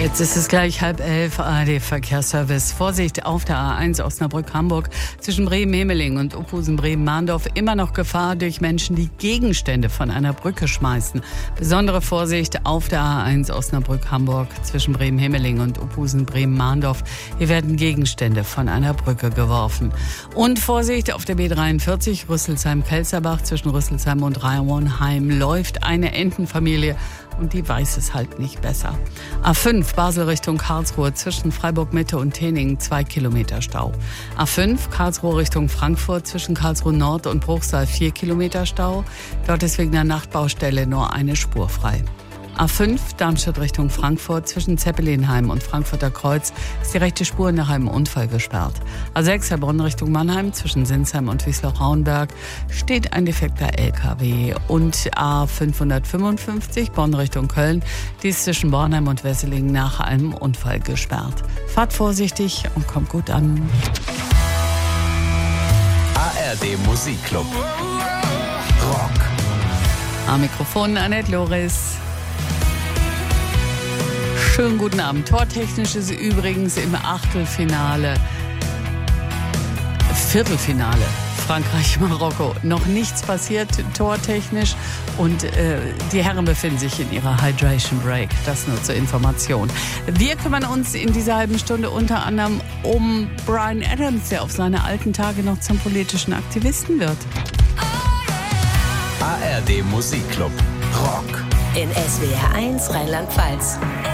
Jetzt ist es gleich 10:30, ARD-Verkehrsservice. Vorsicht auf der A1 Osnabrück-Hamburg zwischen Bremen-Hemeling und Uphusen-Bremen-Mahndorf. Immer noch Gefahr durch Menschen, die Gegenstände von einer Brücke schmeißen. Besondere Vorsicht auf der A1 Osnabrück-Hamburg zwischen Bremen-Hemeling und Uphusen-Bremen-Mahndorf. Hier werden Gegenstände von einer Brücke geworfen. Und Vorsicht auf der B43 Rüsselsheim-Kelzerbach zwischen Rüsselsheim und Rauenheim läuft eine Entenfamilie. Und die weiß es halt nicht besser. A5 Basel Richtung Karlsruhe zwischen Freiburg-Mitte und Teningen 2 Kilometer Stau. A5 Karlsruhe Richtung Frankfurt zwischen Karlsruhe Nord und Bruchsal 4 Kilometer Stau. Dort ist wegen der Nachtbaustelle nur eine Spur frei. A5 Darmstadt Richtung Frankfurt zwischen Zeppelinheim und Frankfurter Kreuz ist die rechte Spur nach einem Unfall gesperrt. A6 Heilbronn Richtung Mannheim zwischen Sinsheim und Wiesloch-Rauenberg steht ein defekter LKW. Und A555 Bonn Richtung Köln, die ist zwischen Bornheim und Wesseling nach einem Unfall gesperrt. Fahrt vorsichtig und kommt gut an. ARD Musikclub Rock. Am Mikrofon Annette Loris. Schönen guten Abend. Tortechnisch ist übrigens im Viertelfinale Frankreich-Marokko noch nichts passiert, tortechnisch. Und die Herren befinden sich in ihrer Hydration Break. Das nur zur Information. Wir kümmern uns in dieser halben Stunde unter anderem um Bryan Adams, der auf seine alten Tage noch zum politischen Aktivisten wird. ARD Musikclub Rock. In SWR 1 Rheinland-Pfalz.